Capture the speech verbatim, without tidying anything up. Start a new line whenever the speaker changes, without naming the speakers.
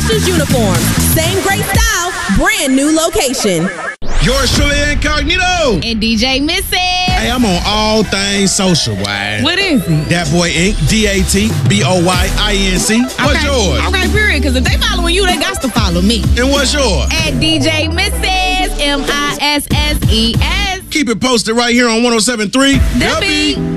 Marshalls uniforms. Same great style, brand new location.
Yours truly, Incognito.
And D J Missy.
Hey, I'm on all things social, boy.
What is it?
Dat Boy Incorporated. D A T B O Y I N C. What's
okay.
yours?
Okay, period. Because if they following you, they got to follow me.
And what's yours?
At D J Misses, M I S S E S.
Keep it posted right here on one oh seven point three
The Beat.